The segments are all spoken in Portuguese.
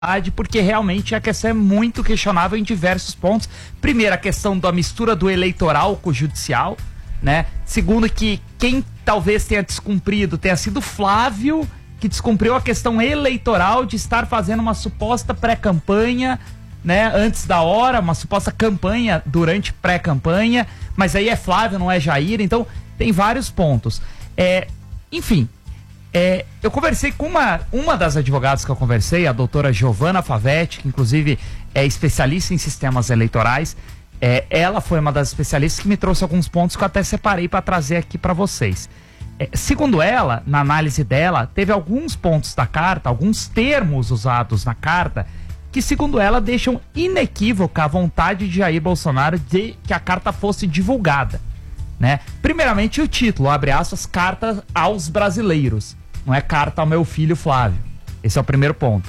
porque realmente a questão é muito questionável em diversos pontos. Primeiro, a questão da mistura do eleitoral com o judicial, né? Segundo, que quem talvez tenha descumprido tenha sido Flávio, que descumpriu a questão eleitoral de estar fazendo uma suposta pré-campanha, né, antes da hora, uma suposta campanha durante pré-campanha, mas aí é Flávio, não é Jair, então tem vários pontos. Enfim, eu conversei com uma das advogadas que eu conversei, a doutora Giovana Favetti, que inclusive é especialista em sistemas eleitorais. Ela foi uma das especialistas que me trouxe alguns pontos que eu até separei para trazer aqui para vocês. Segundo ela, na análise dela, teve alguns pontos da carta, alguns termos usados na carta, que segundo ela deixam inequívoca a vontade de Jair Bolsonaro de que a carta fosse divulgada, né? Primeiramente o título, abre aspas, carta aos brasileiros, não é carta ao meu filho Flávio. Esse é o primeiro ponto.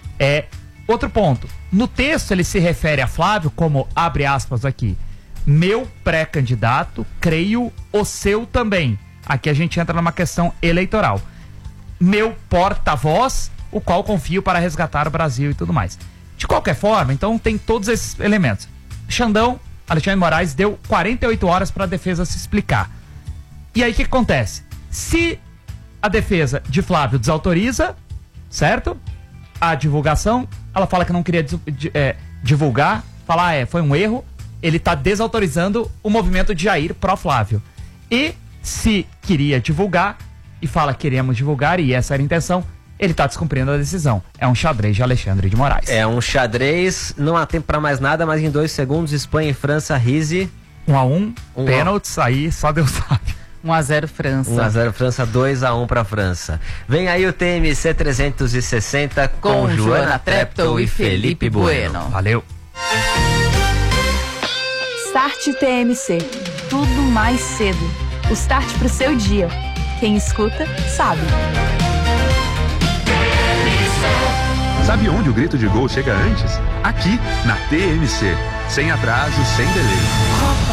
Outro ponto, no texto ele se refere a Flávio como, abre aspas aqui, meu pré-candidato, creio o seu também. Aqui a gente entra numa questão eleitoral. Meu porta-voz, o qual confio para resgatar o Brasil e tudo mais. De qualquer forma, então tem todos esses elementos. Xandão, Alexandre Moraes, deu 48 horas para a defesa se explicar. E aí o que acontece? Se a defesa de Flávio desautoriza, certo? A divulgação, ela fala que não queria divulgar, fala, foi um erro, ele está desautorizando o movimento de Jair pró-Flávio. E se queria divulgar, e fala que queríamos divulgar, e essa era a intenção, ele está descumprindo a decisão. É um xadrez de Alexandre de Moraes. É um xadrez, não há tempo para mais nada, mas em 2 segundos, Espanha e França, Rise. 1-1, pênaltis, aí só Deus sabe. 1-0 França. 1-0 França, 2-1 para França. Vem aí o TMC 360 com Joana Treptow e Felipe Bueno. Valeu. Start TMC. Tudo mais cedo. O start pro seu dia. Quem escuta, sabe. Sabe onde o grito de gol chega antes? Aqui, na TMC. Sem atraso, sem delay.